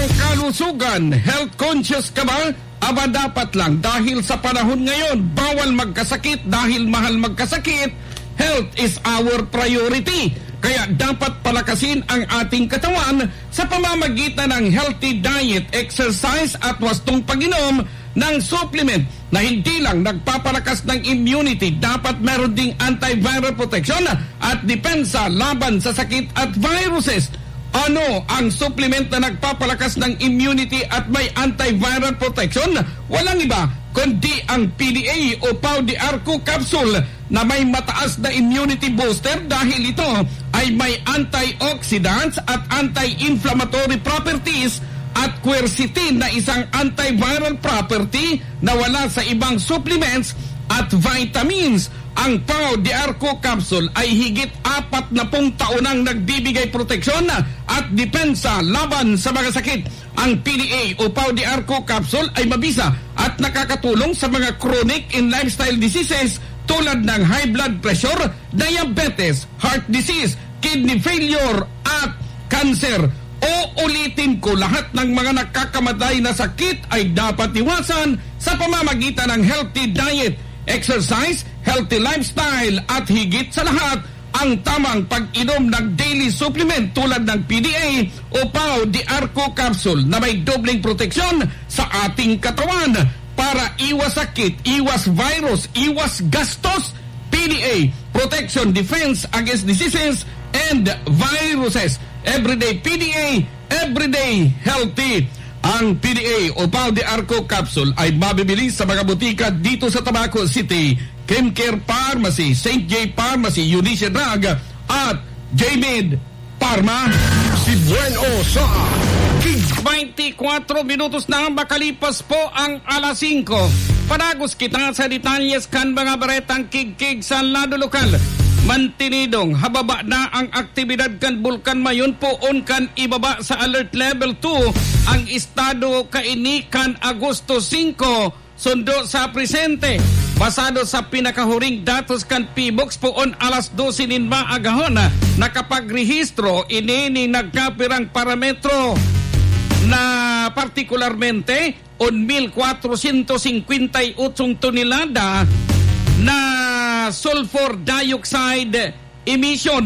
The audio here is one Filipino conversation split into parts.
ang kalusugan. Health conscious ka ba? Aba dapat lang dahil sa panahon ngayon, bawal magkasakit dahil mahal magkasakit. Health is our priority. Kaya dapat palakasin ang ating katawan sa pamamagitan ng healthy diet, exercise at wastong pag-inom ng supplement na hindi lang nagpapalakas ng immunity, dapat meron ding antiviral protection at depensa laban sa sakit at viruses. Ano ang supplement na nagpapalakas ng immunity at may antiviral protection? Walang iba kundi ang PDA o Pau de Arco capsule na may mataas na immunity booster dahil ito ay may antioxidants at anti-inflammatory properties at quercetin na isang antiviral property na wala sa ibang supplements at vitamins. Ang Pau de Arco capsule ay higit 40 taonang nagbibigay proteksyon at depensa laban sa mga sakit. Ang PDA o Pau de Arco capsule ay mabisa at nakakatulong sa mga chronic and lifestyle diseases tulad ng high blood pressure, diabetes, heart disease, kidney failure at cancer. O ulitin ko, lahat ng mga nakakamatay na sakit ay dapat iwasan sa pamamagitan ng healthy diet, exercise, healthy lifestyle at higit sa lahat, ang tamang pag-inom ng daily supplement tulad ng PDA o Pau de Arco capsule na may dobleng proteksyon sa ating katawan para iwas sakit, iwas virus, iwas gastos. PDA, protection, defense against diseases and viruses. Everyday PDA, everyday healthy. Ang PDA o Pau de Arco capsule ay mabibili sa mga butika dito sa Tabaco City, Chemcare Pharmacy, St. J Pharmacy, Eunice Drug at J-Med Pharma. Si Bueno sa 24 minutos na makalipas po ang alas 5. Panagos kita sa detalyes kan mga baretang kigkig sa lado lokal. Mantinidong, hababa na ang aktibidad kan Bulkan Mayon poon kan ibaba sa alert level 2 ang estado kaini kan Agosto 5 sundo sa presente. Basado sa pinakahuring datos kan PBOX poon alas 12 nin maagahon nakapagrehistro ini ni nagkapirang parametro na partikularmente 1,458 tonelada na sulfur dioxide emission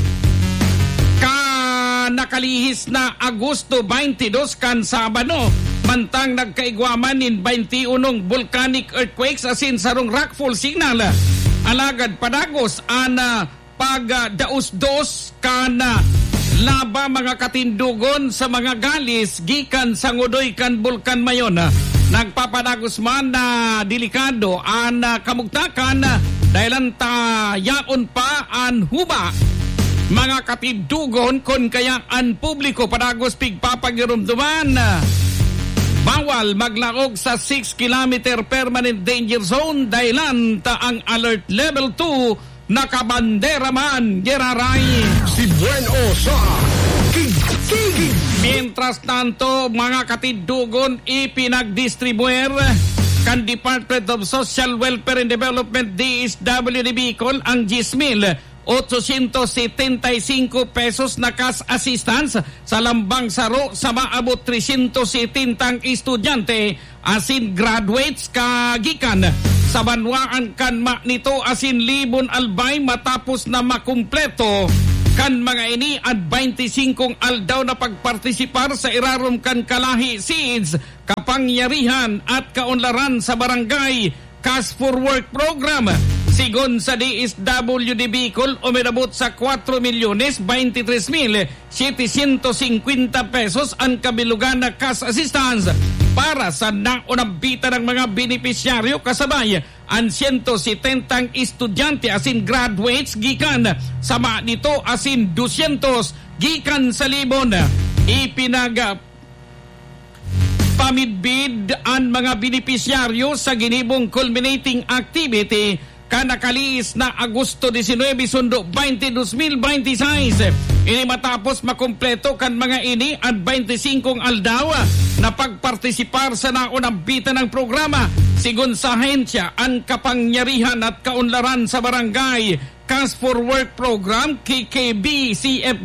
nakalihis na Agosto 22 kan Sabado mantang nagkaigwaman nin 21 volcanic earthquakes asin sarong rockfall signal alagad padagos ana pagdaus-dos kana laba mga katindugon sa mga galis gikan sa ngudoy kan Bulkan Mayon. Nagpapadagos man na delikado ang kamugtakan dahil ang yaon pa ang huba. Mga katindugon kon kaya ang publiko padagos pigpapagirumduman. Bawal maglaog sa 6 km permanent danger zone dahil ang alert level 2 nakabandera man, geraray. Si Bueno sa Kigkig. Mientras tanto, mga katindugon ipinagdistribuer kan Department of Social Welfare and Development DSWD Bicol ang 10,875 pesos na cash assistance sa Lambang Saro sa maabot 370 estudyante asin graduates kagikan sa banwaan kan nito asin libon albay matapos na makumpleto kan mga ini at 25 aldaw na pagpartisipar sa irarom kan kalahi seeds kapangyarihan at kaunlaran sa barangay Cash for Work program. Sigon sa DSWD Bicol, umirabot sa 4,023,750 pesos ang kabilugan na cash assistance para sa naunabita ng mga benepisyaryo kasabay ang 170 estudyante asin graduates gikan sama nito asin 200 gikan sa libon. Pamidbid ang mga benepisyaryo sa ginibong culminating activity kanakalis na Agosto 19 sundo 2026. Ini matapos makumpleto kan mga ini at 25 aldaw na pagpartisipar sa naunang ng programa. Sigon sa ahensya, ang kapangyarihan at kaunlaran sa barangay Cash for Work program KKB CF